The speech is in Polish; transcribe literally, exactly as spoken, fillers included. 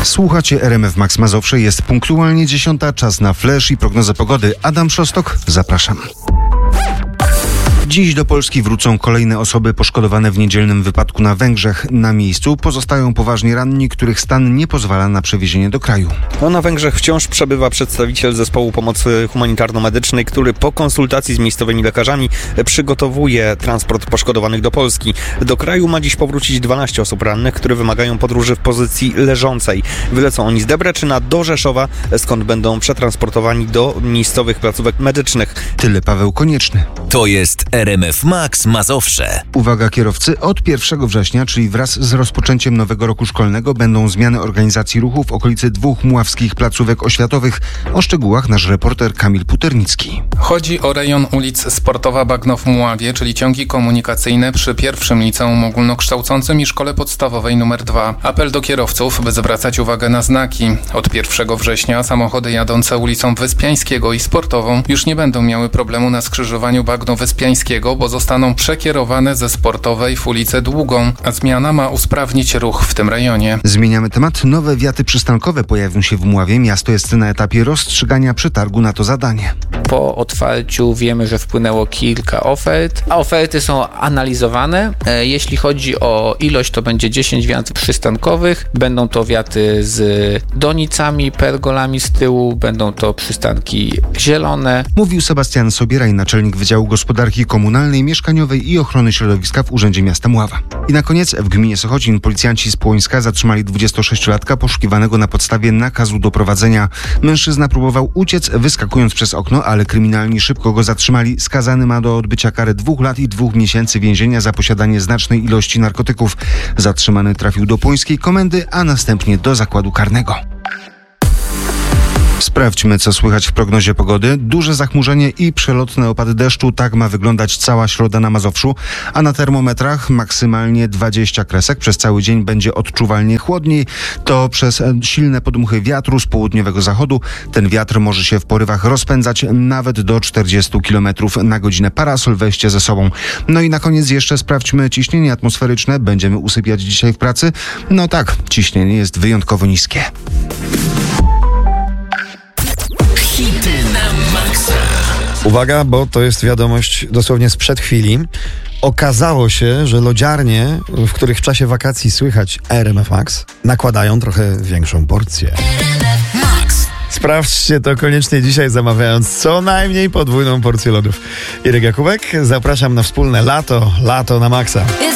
Słuchacie R M F Max Mazowsze, jest punktualnie dziesiąta, czas na flash i prognozę pogody. Adam Szostok, zapraszam. Dziś do Polski wrócą kolejne osoby poszkodowane w niedzielnym wypadku na Węgrzech. Na miejscu pozostają poważnie ranni, których stan nie pozwala na przewiezienie do kraju. No, na Węgrzech wciąż przebywa przedstawiciel zespołu pomocy humanitarno-medycznej, który po konsultacji z miejscowymi lekarzami przygotowuje transport poszkodowanych do Polski. Do kraju ma dziś powrócić dwanaście osób rannych, które wymagają podróży w pozycji leżącej. Wylecą oni z Debreczyna do Rzeszowa, skąd będą przetransportowani do miejscowych placówek medycznych. Tyle Paweł Konieczny. To jest R M F Max Mazowsze. Uwaga kierowcy, od pierwszego września, czyli wraz z rozpoczęciem nowego roku szkolnego, będą zmiany organizacji ruchu w okolicy dwóch mławskich placówek oświatowych. O szczegółach nasz reporter Kamil Puternicki. Chodzi o rejon ulic Sportowa Bagno w Mławie, czyli ciągi komunikacyjne przy pierwszym liceum ogólnokształcącym i szkole podstawowej numer dwa. Apel do kierowców, by zwracać uwagę na znaki. Od pierwszego września samochody jadące ulicą Wyspiańskiego i Sportową już nie będą miały problemu na skrzyżowaniu Bagno-Wyspiańskiego, bo zostaną przekierowane ze Sportowej w ulicę Długą, a zmiana ma usprawnić ruch w tym rejonie. Zmieniamy temat. Nowe wiaty przystankowe pojawią się w Mławie. Miasto jest na etapie rozstrzygania przetargu na to zadanie. Po otwarciu wiemy, że wpłynęło kilka ofert, a oferty są analizowane. Jeśli chodzi o ilość, to będzie dziesięć wiat przystankowych. Będą to wiaty z donicami, pergolami z tyłu, będą to przystanki zielone. Mówił Sebastian Sobieraj, naczelnik Wydziału Gospodarki Komunalnej, Mieszkaniowej i Ochrony Środowiska w Urzędzie Miasta Mława. I na koniec w gminie Sochocin policjanci z Płońska zatrzymali dwudziestosześciolatka poszukiwanego na podstawie nakazu doprowadzenia. Mężczyzna próbował uciec, wyskakując przez okno, ale kryminalni szybko go zatrzymali. Skazany ma do odbycia karę dwóch lat i dwóch miesięcy więzienia za posiadanie znacznej ilości narkotyków. Zatrzymany trafił do Płońskiej Komendy, a następnie do zakładu karnego. Sprawdźmy, co słychać w prognozie pogody. Duże zachmurzenie i przelotne opady deszczu. Tak ma wyglądać cała środa na Mazowszu. A na termometrach maksymalnie dwadzieścia kresek. Przez cały dzień będzie odczuwalnie chłodniej. To przez silne podmuchy wiatru z południowego zachodu. Ten wiatr może się w porywach rozpędzać nawet do czterdziestu kilometrów na godzinę. Parasol weźcie ze sobą. No i na koniec jeszcze sprawdźmy ciśnienie atmosferyczne. Będziemy usypiać dzisiaj w pracy? No tak, ciśnienie jest wyjątkowo niskie. Hity na maksa. Uwaga, bo to jest wiadomość dosłownie sprzed chwili. Okazało się, że lodziarnie, w których w czasie wakacji słychać R M F Max, nakładają trochę większą porcję. Max. Sprawdźcie to koniecznie dzisiaj, zamawiając co najmniej podwójną porcję lodów. Irek Jakubek, zapraszam na wspólne lato, lato na maksa.